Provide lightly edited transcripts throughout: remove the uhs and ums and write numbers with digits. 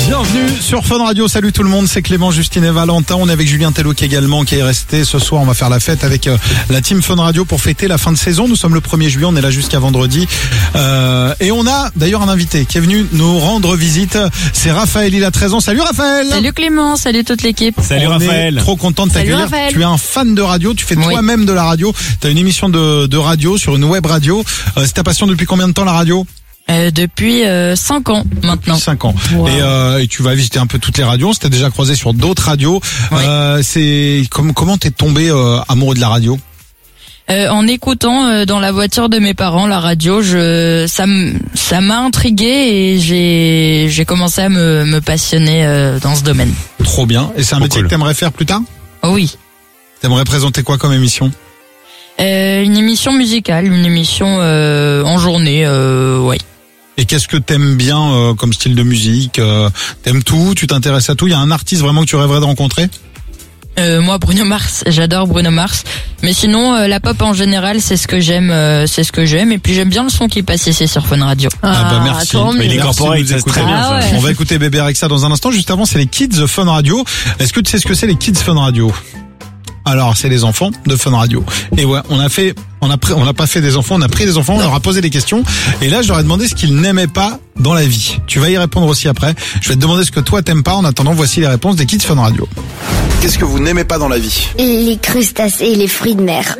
Bienvenue sur Fun Radio, salut tout le monde, c'est Clément, Justine et Valentin. On est avec Julien Tellouk également qui est resté. Ce soir on va faire la fête avec la team Fun Radio pour fêter la fin de saison. Nous sommes le 1er juillet, on est là jusqu'à vendredi. Et on a d'ailleurs un invité qui est venu nous rendre visite. C'est Raphaël, il a 13 ans. Salut Raphaël. Salut Clément, salut toute l'équipe. Salut Raphaël. Trop content de t'accueillir. Tu es un fan de radio, tu fais toi-même de la radio. Tu as une émission de radio sur une web radio. C'est ta passion depuis combien de temps la radio ? Depuis 5 ans maintenant. Depuis 5 ans. Wow. Et tu vas visiter un peu toutes les radios. On s'était déjà croisé sur d'autres radios. C'est comment t'es tombé amoureux de la radio ? En écoutant dans la voiture de mes parents la radio, ça m'a intrigué et j'ai commencé à me passionner dans ce domaine. Trop bien. Et c'est un métier que t'aimerais faire plus tard ? Oh oui. T'aimerais présenter quoi comme émission ? Une émission musicale, une émission en journée, ouais. Et qu'est-ce que t'aimes bien comme style de musique ? T'aimes tout ? Tu t'intéresses à tout ? Il y a un artiste vraiment que tu rêverais de rencontrer ? Moi, Bruno Mars, j'adore Bruno Mars. Mais sinon, la pop en général, c'est ce que j'aime. Et puis j'aime bien le son qui passe ici sur Fun Radio. Merci. Il est corporate, c'est très bien. Ah, ouais. On va écouter Bébé Rexha dans un instant. Juste avant, c'est les Kids Fun Radio. Est-ce que tu sais ce que c'est les Kids Fun Radio ? Alors, c'est les enfants de Fun Radio. Et ouais, on n'a pas fait des enfants, on a pris des enfants, on leur a posé des questions. Et là, je leur ai demandé ce qu'ils n'aimaient pas dans la vie. Tu vas y répondre aussi après. Je vais te demander ce que toi t'aimes pas. En attendant, voici les réponses des Kids Fun Radio. Qu'est-ce que vous n'aimez pas dans la vie ? Les crustacés et les fruits de mer.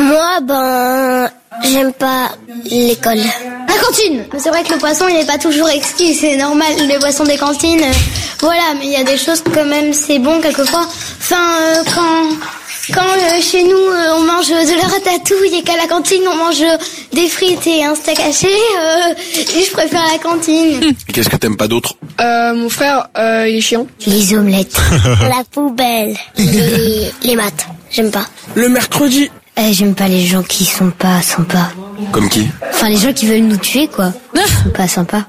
Moi, j'aime pas l'école. La cantine. C'est vrai que le poisson, il n'est pas toujours exquis, c'est normal, les poissons des cantines. Voilà, mais il y a des choses quand même, c'est bon quelquefois. Enfin, quand chez nous on mange de la ratatouille et qu'à la cantine on mange des frites et un steak haché, je préfère la cantine. Qu'est-ce que t'aimes pas d'autre ? Mon frère, il est chiant. Les omelettes. La poubelle. Les maths, j'aime pas. Le mercredi. J'aime pas les gens qui sont pas sympas. Comme qui ? Enfin, les gens qui veulent nous tuer, quoi. Ils sont pas sympas.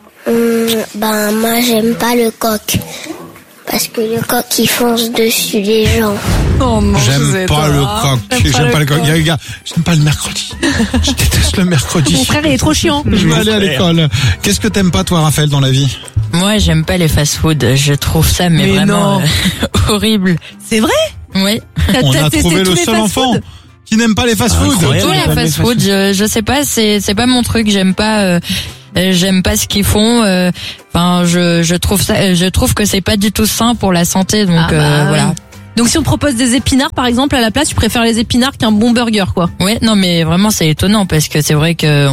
Moi, j'aime pas le coq. Parce que le coq, il fonce dessus les gens. Oh non, j'aime pas le coq. J'aime pas le coq. J'aime pas le mercredi. Je déteste le mercredi. Mon frère, il est trop chiant. Je vais aller à l'école. Qu'est-ce que t'aimes pas, toi, Raphaël, dans la vie ? Moi, j'aime pas les fast-food. Je trouve ça mais vraiment horrible. C'est vrai ? Oui. On a trouvé le seul enfant qui n'aime pas les fast-food. Tous les fast-food, je sais pas, c'est pas mon truc. J'aime pas ce qu'ils font. Enfin, je trouve que c'est pas du tout sain pour la santé. Donc voilà. Donc si on propose des épinards par exemple à la place, tu préfères les épinards qu'un bon burger quoi. Ouais, non mais vraiment c'est étonnant parce que c'est vrai que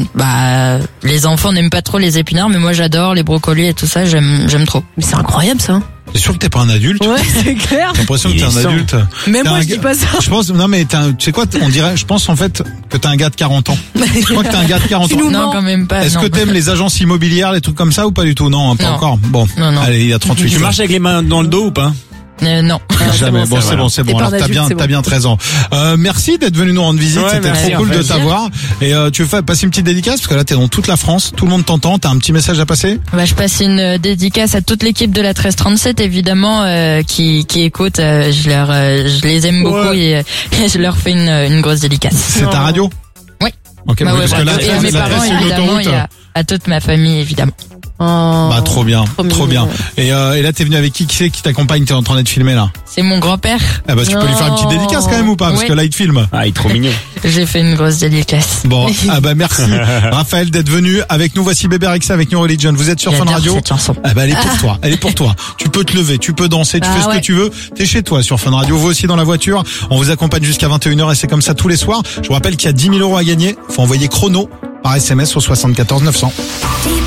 les enfants n'aiment pas trop les épinards, mais moi j'adore les brocolis et tout ça, j'aime trop. Mais c'est incroyable ça. T'es sûr que t'es pas un adulte ? Ouais, c'est clair. J'ai l'impression que t'es un adulte. Même moi, je dis pas ça. Je pense, non mais tu sais quoi, je pense en fait que t'es un gars de 40 ans. Je crois que t'es un gars de 40 ans. Non, quand même pas. Est-ce que t'aimes les agences immobilières, les trucs comme ça ou pas du tout ? Non, pas encore. Bon. Non. Allez, il y a 38. Tu marches avec les mains dans le dos ou pas ? Non. Jamais. C'est bon. Alors t'as bien 13 ans. Merci d'être venu nous rendre visite. C'était trop cool de t'avoir. Et tu veux passer une petite dédicace parce que là t'es dans toute la France. Tout le monde t'entend. T'as un petit message à passer ? Je passe une dédicace à toute l'équipe de la 1337 évidemment qui écoute. Je les aime beaucoup et je leur fais une grosse dédicace. C'est ta radio ? Oui. Ok. Parce que là, et à mes parents évidemment et à toute ma famille évidemment. Trop bien. Et là t'es venu avec qui c'est qui t'accompagne ? T'es en train d'être filmé là ? C'est mon grand-père. Tu peux lui faire une petite dédicace quand même ou pas ? Parce que là il te filme. Ah, il est trop mignon. J'ai fait une grosse dédicace. Bon, merci Raphaël d'être venu avec nous. Voici Bébé Rexha avec New Religion. Vous êtes sur Fun Radio. Cette chanson. Elle est pour toi. Tu peux te lever, tu peux danser, tu fais ce que tu veux. T'es chez toi sur Fun Radio. Vous aussi dans la voiture. On vous accompagne jusqu'à 21h et c'est comme ça tous les soirs. Je vous rappelle qu'il y a 10 000 € à gagner. Faut envoyer chrono par SMS au 74 900.